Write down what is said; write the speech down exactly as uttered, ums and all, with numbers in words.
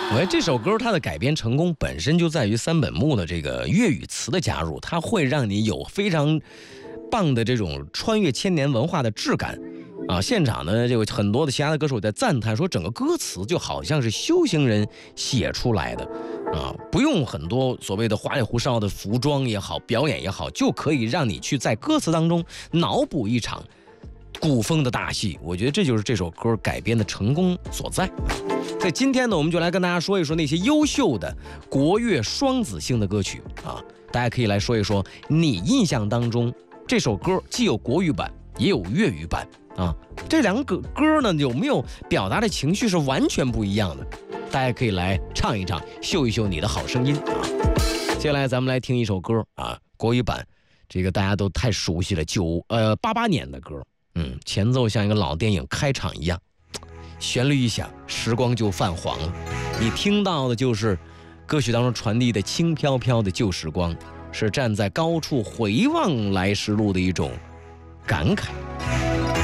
我觉得这首歌它的改编成功本身就在于三本木的这个粤语词的加入，它会让你有非常棒的这种穿越千年文化的质感啊！现场呢，就很多的其他的歌手在赞叹说，整个歌词就好像是修行人写出来的啊，不用很多所谓的花里胡哨的服装也好，表演也好，就可以让你去在歌词当中脑补一场古风的大戏。我觉得这就是这首歌改编的成功所在。在今天呢，我们就来跟大家说一说那些优秀的国粤双子星的歌曲啊，大家可以来说一说你印象当中这首歌既有国语版也有粤语版啊，这两个歌呢有没有表达的情绪是完全不一样的？大家可以来唱一唱，秀一秀你的好声音啊。接下来咱们来听一首歌啊，国语版，这个大家都太熟悉了，九呃八八年的歌，嗯，前奏像一个老电影开场一样。旋律一响，时光就泛黄了。你听到的就是歌曲当中传递的轻飘飘的旧时光，是站在高处回望来时路的一种感慨。